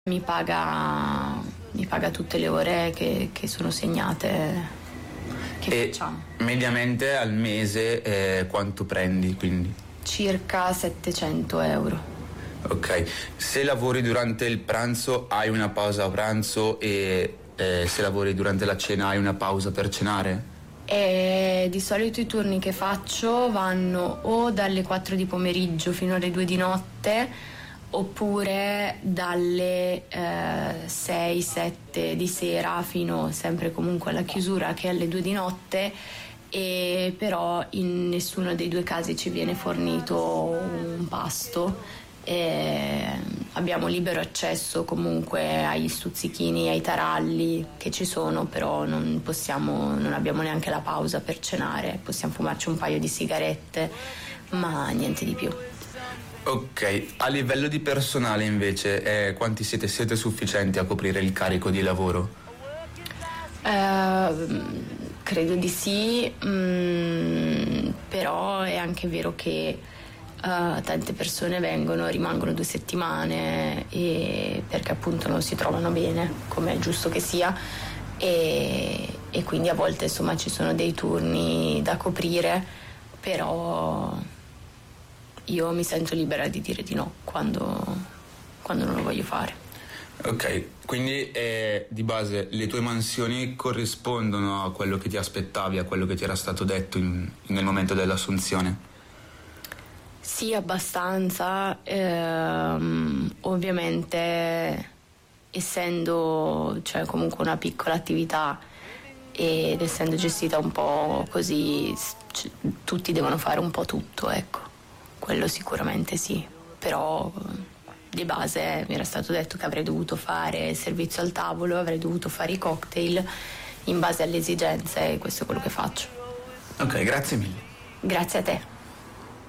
Mi paga tutte le ore che sono segnate, che facciamo. Mediamente al mese quanto prendi, quindi? Circa 700 euro. Ok, se lavori durante il pranzo hai una pausa a pranzo e se lavori durante la cena hai una pausa per cenare? Di solito i turni che faccio vanno o dalle 4 di pomeriggio fino alle 2 di notte, oppure dalle 6-7 di sera fino sempre comunque alla chiusura, che è alle 2 di notte, e però in nessuno dei due casi ci viene fornito un pasto. Abbiamo libero accesso comunque agli stuzzichini, ai taralli che ci sono, però non abbiamo neanche la pausa per cenare. Possiamo fumarci un paio di sigarette, ma niente di più. Ok, a livello di personale invece, quanti siete? Siete sufficienti a coprire il carico di lavoro? Credo di sì, però è anche vero che tante persone rimangono 2 settimane perché appunto non si trovano bene, come è giusto che sia, e quindi a volte insomma ci sono dei turni da coprire, però io mi sento libera di dire di no quando non lo voglio fare. Ok, quindi di base le tue mansioni corrispondono a quello che ti aspettavi, a quello che ti era stato detto nel momento dell'assunzione? Sì, abbastanza. Ovviamente, essendo comunque una piccola attività ed essendo gestita un po' così, tutti devono fare un po' tutto, ecco. Quello sicuramente sì, però di base mi era stato detto che avrei dovuto fare il servizio al tavolo, avrei dovuto fare i cocktail in base alle esigenze, e questo è quello che faccio. Ok, grazie mille. Grazie a te.